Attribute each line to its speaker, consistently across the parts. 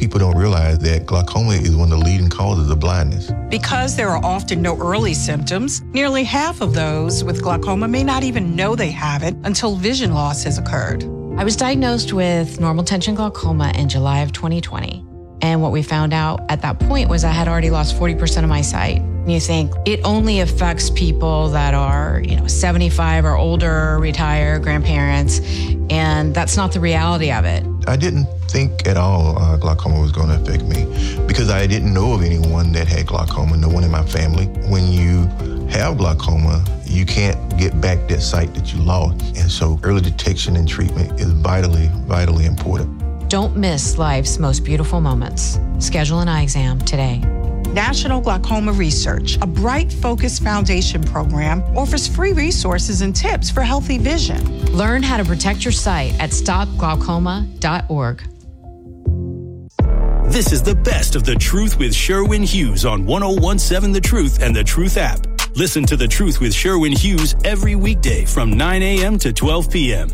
Speaker 1: people don't realize that glaucoma is one of the leading causes of blindness.
Speaker 2: Because there are often no early symptoms, nearly half of those with glaucoma may not even know they have it until vision loss has occurred.
Speaker 3: I was diagnosed with normal tension glaucoma in July of 2020. And what we found out at that point was I had already lost 40% of my sight. And you think it only affects people that are, 75 or older, retired, grandparents, and that's not the reality of it.
Speaker 1: I didn't think at all glaucoma was going to affect me because I didn't know of anyone that had glaucoma, no one in my family. When you have glaucoma, you can't get back that sight that you lost. And so early detection and treatment is vitally, vitally important.
Speaker 3: Don't miss life's most beautiful moments. Schedule an eye exam today.
Speaker 2: National Glaucoma Research, a bright, focused foundation program, offers free resources and tips for healthy vision.
Speaker 3: Learn how to protect your sight at stopglaucoma.org.
Speaker 4: This is the best of The Truth with Sherwin Hughes on 1017 The Truth and The Truth app. Listen to The Truth with Sherwin Hughes every weekday from 9 a.m. to 12 p.m.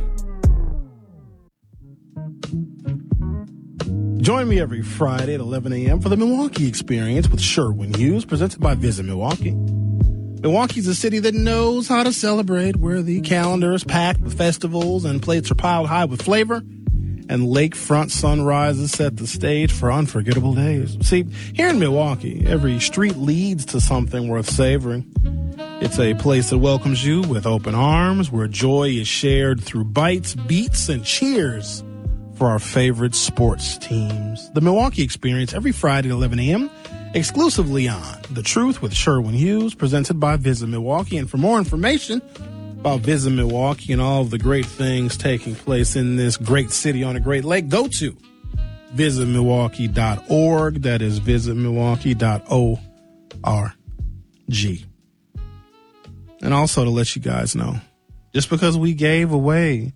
Speaker 5: Join me every Friday at 11 a.m. for the Milwaukee Experience with Sherwin Hughes, presented by Visit Milwaukee. Milwaukee's a city that knows how to celebrate, where the calendar is packed with festivals and plates are piled high with flavor, and lakefront sunrises set the stage for unforgettable days. See, here in Milwaukee, every street leads to something worth savoring. It's a place that welcomes you with open arms, where joy is shared through bites, beats, and cheers for our favorite sports teams. The Milwaukee Experience every Friday at 11 a.m. exclusively on The Truth with Sherwin Hughes, presented by Visit Milwaukee. And for more information about Visit Milwaukee and all of the great things taking place in this great city on a great lake, go to visitmilwaukee.org. That is visitmilwaukee.org. And also to let you guys know, just because we gave away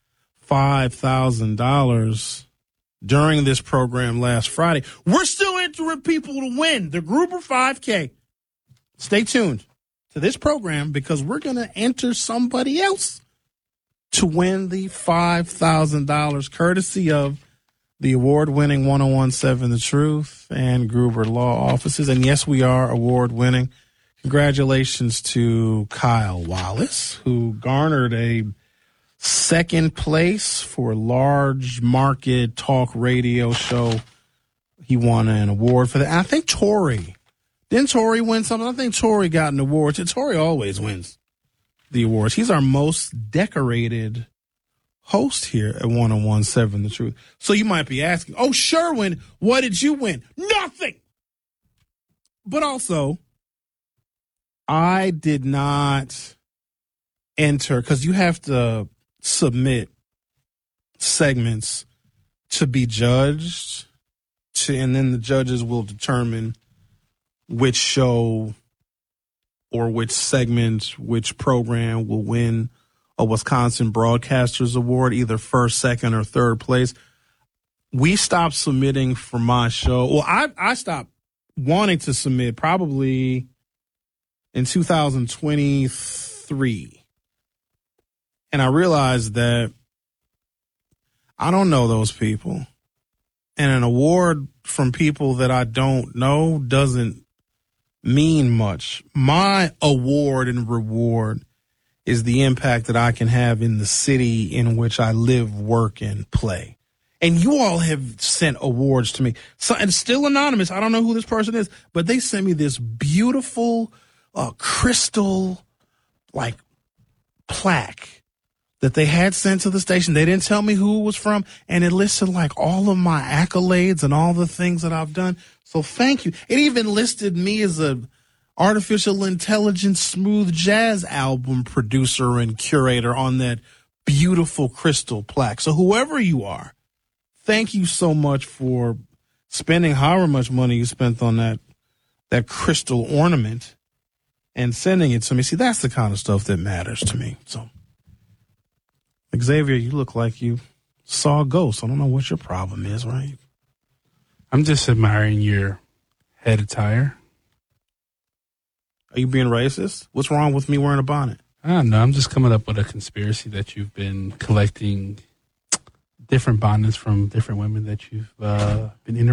Speaker 5: $5,000 during this program last Friday, we're still entering people to win the Gruber 5K. Stay tuned to this program because we're going to enter somebody else to win the $5,000 courtesy of the award-winning 1017 The Truth and Gruber Law Offices. And yes, we are award-winning. Congratulations to Kyle Wallace, who garnered a second place for large market talk radio show. He won an award for that. I think Tori. Didn't Tori win something? I think Tori got an award. Tori always wins the awards. He's our most decorated host here at 1017 The Truth. So you might be asking, oh, Sherwin, what did you win? Nothing. But also, I did not enter because you have to submit segments to be judged, and then the judges will determine which show or which segment, which program will win a Wisconsin Broadcasters Award, either first, second, or third place. We stopped submitting for my show. Well, I stopped wanting to submit probably in 2023. And I realized that I don't know those people. And an award from people that I don't know doesn't mean much. My award and reward is the impact that I can have in the city in which I live, work, and play. And you all have sent awards to me. So, and still anonymous. I don't know who this person is, but they sent me this beautiful crystal plaque that they had sent to the station. They didn't tell me who it was from, and it listed all of my accolades and all the things that I've done. So thank you. It even listed me as a artificial intelligence smooth jazz album producer and curator on that beautiful crystal plaque. So whoever you are, thank you so much for spending however much money you spent on that crystal ornament and sending it to me. See, that's the kind of stuff that matters to me. So, Xavier, you look like you saw a ghost. I don't know what your problem is, right?
Speaker 6: I'm just admiring your head attire.
Speaker 5: Are you being racist? What's wrong with me wearing a bonnet?
Speaker 6: I don't know. I'm just coming up with a conspiracy that you've been collecting different bonnets from different women that you've been interacting